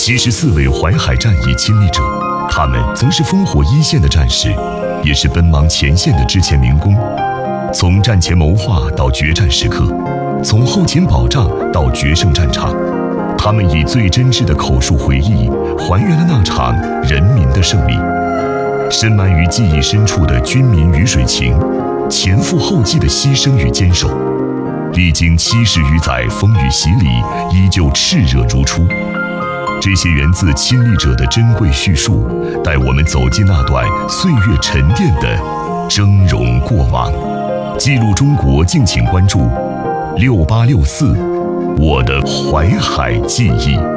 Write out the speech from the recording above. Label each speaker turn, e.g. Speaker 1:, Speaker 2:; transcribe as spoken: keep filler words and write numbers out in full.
Speaker 1: 七十四位淮海战役亲历者，他们曾是烽火一线的战士，也是奔忙前线的之前民工。从战前谋划到决战时刻，从后勤保障到决胜战场，他们以最真挚的口述回忆，还原了那场人民的胜利。深埋于记忆深处的军民鱼水情，前赴后继的牺牲与坚守，历经七十余载风雨洗礼，依旧炽热如初。这些源自亲历者的珍贵叙述，带我们走进那段岁月沉淀的峥嵘过往。记录中国，敬请关注六八六四，我的淮海记忆。